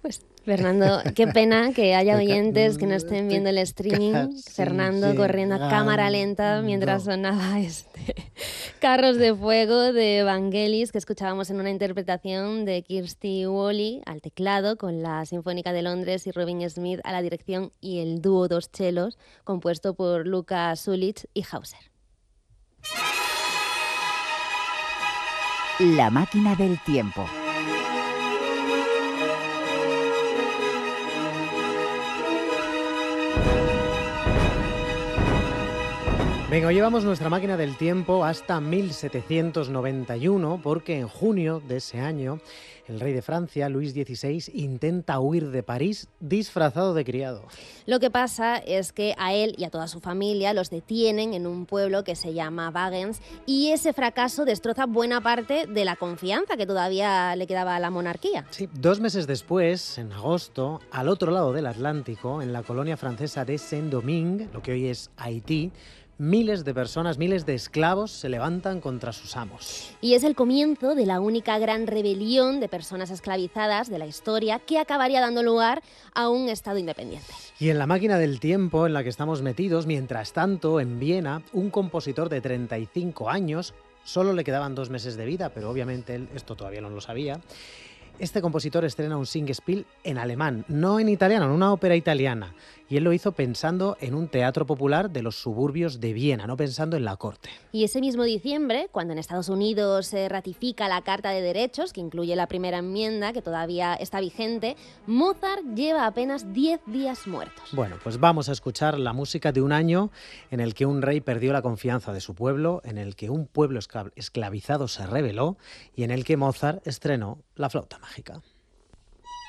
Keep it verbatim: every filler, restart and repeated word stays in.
Pues Fernando, qué pena que haya oyentes que no estén viendo el streaming. Fernando corriendo a cámara lenta mientras sonaba este Carros de Fuego de Vangelis, que escuchábamos en una interpretación de Kirsty Woolley al teclado, con la Sinfónica de Londres y Robin Smith a la dirección, y el dúo Dos Chelos, compuesto por Luca Sulich y Hauser. La máquina del tiempo. Venga, hoy llevamos nuestra máquina del tiempo hasta mil setecientos noventa y uno, porque en junio de ese año el rey de Francia, Luis dieciséis, intenta huir de París disfrazado de criado. Lo que pasa es que a él y a toda su familia los detienen en un pueblo que se llama Wagens, y ese fracaso destroza buena parte de la confianza que todavía le quedaba a la monarquía. Sí, dos meses después, en agosto, al otro lado del Atlántico, en la colonia francesa de Saint-Domingue, lo que hoy es Haití, miles de personas, miles de esclavos se levantan contra sus amos. Y es el comienzo de la única gran rebelión de personas esclavizadas de la historia, que acabaría dando lugar a un Estado independiente. Y en la máquina del tiempo en la que estamos metidos, mientras tanto, en Viena, un compositor de treinta y cinco años, solo le quedaban dos meses de vida, pero obviamente él esto todavía no lo sabía. Este compositor estrena un Singspiel en alemán, no en italiano, en una ópera italiana. Y él lo hizo pensando en un teatro popular de los suburbios de Viena, no pensando en la corte. Y ese mismo diciembre, cuando en Estados Unidos se ratifica la Carta de Derechos, que incluye la primera enmienda, que todavía está vigente, Mozart lleva apenas diez días muertos. Bueno, pues vamos a escuchar la música de un año en el que un rey perdió la confianza de su pueblo, en el que un pueblo esclavizado se rebeló y en el que Mozart estrenó la flauta mágica.